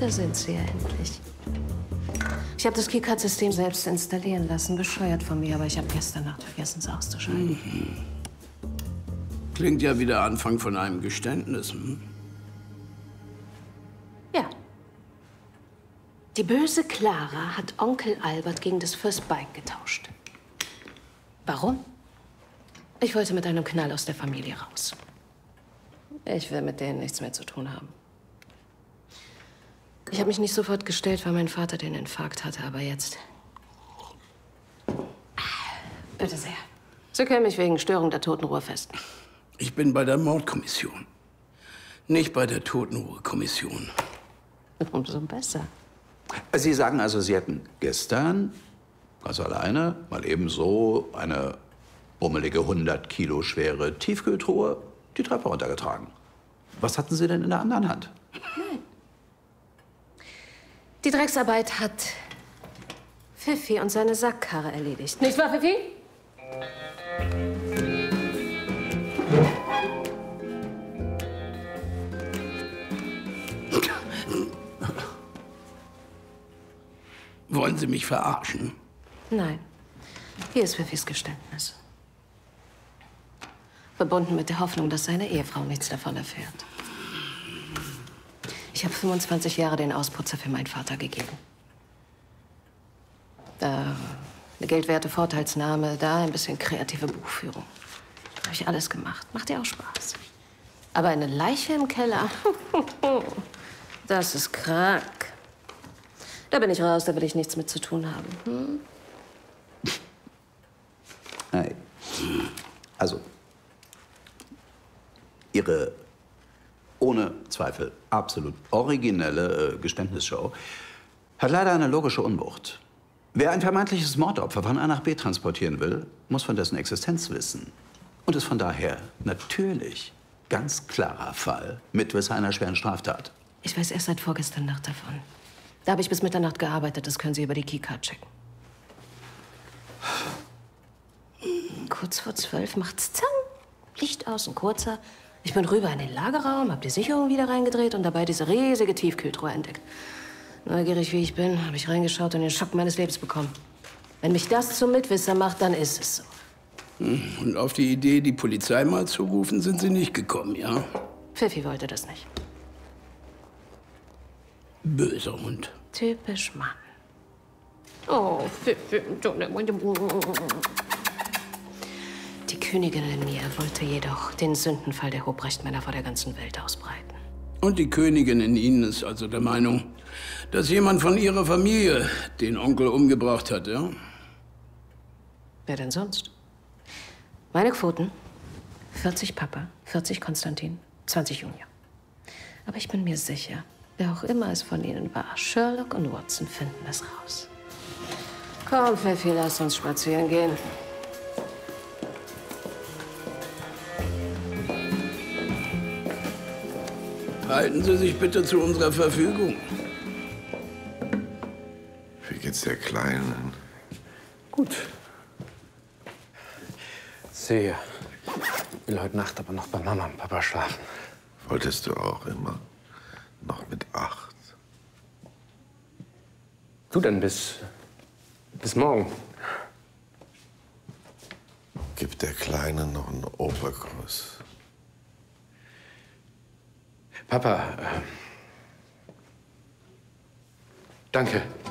Da sind Sie ja endlich. Ich habe das Keycard-System selbst installieren lassen. Bescheuert von mir, aber ich habe gestern Nacht vergessen, es auszuschalten. Klingt ja wie der Anfang von einem Geständnis. Ja. Die böse Clara hat Onkel Albert gegen das First Bike getauscht. Warum? Ich wollte mit einem Knall aus der Familie raus. Ich will mit denen nichts mehr zu tun haben. Ich habe mich nicht sofort gestellt, weil mein Vater den Infarkt hatte, aber jetzt. Bitte sehr. Sie können mich wegen Störung der Totenruhe festnehmen. Ich bin bei der Mordkommission, nicht bei der Totenruhekommission. Umso besser. Sie sagen also, Sie hätten gestern, ganz alleine, mal eben so eine bummelige 100 Kilo schwere Tiefkühltruhe die Treppe runtergetragen. Was hatten Sie denn in der anderen Hand? Nein. Die Drecksarbeit hat Pfiffi und seine Sackkarre erledigt. Nicht wahr, Pfiffi? Wollen Sie mich verarschen? Nein. Hier ist Pfiffis Geständnis. Verbunden mit der Hoffnung, dass seine Ehefrau nichts davon erfährt. Ich habe 25 Jahre den Ausputzer für meinen Vater gegeben. Da eine geldwerte Vorteilsnahme, da ein bisschen kreative Buchführung. Habe ich alles gemacht. Macht ja auch Spaß. Aber eine Leiche im Keller, das ist krank. Da bin ich raus, da will ich nichts mit zu tun haben. Hey. Also, Ihre ohne Zweifel absolut originelle Geständnisshow hat leider eine logische Unwucht. Wer ein vermeintliches Mordopfer von A nach B transportieren will, muss von dessen Existenz wissen. Und ist von daher natürlich ganz klarer Fall Mitwisser einer schweren Straftat. Ich weiß erst seit vorgestern Nacht davon. Da habe ich bis Mitternacht gearbeitet, das können Sie über die Keycard checken. Kurz vor 12 macht's zang, Licht aus, ein kurzer. Ich bin rüber in den Lagerraum, habe die Sicherung wieder reingedreht und dabei diese riesige Tiefkühltruhe entdeckt. Neugierig wie ich bin, habe ich reingeschaut und den Schock meines Lebens bekommen. Wenn mich das zum Mitwisser macht, dann ist es so. Und auf die Idee, die Polizei mal zu rufen, sind Sie nicht gekommen, ja? Pfiffi wollte das nicht. Böser Hund. Typisch Mann. Oh, Pfiffi. Die Königin in mir wollte jedoch den Sündenfall der Hobrecht-Männer vor der ganzen Welt ausbreiten. Und die Königin in Ihnen ist also der Meinung, dass jemand von Ihrer Familie den Onkel umgebracht hat, ja? Wer denn sonst? Meine Quoten: 40 Papa, 40 Konstantin, 20 Junior. Aber ich bin mir sicher, wer auch immer es von ihnen war, Sherlock und Watson finden es raus. Komm, Pfiffi, lass uns spazieren gehen. Halten Sie sich bitte zu unserer Verfügung. Wie geht's der Kleinen? Gut. Sehe, will heute Nacht aber noch bei Mama und Papa schlafen. Wolltest du auch immer? Noch mit 8? Du dann bis morgen. Gib der Kleinen noch einen Oberkuss. Papa, danke.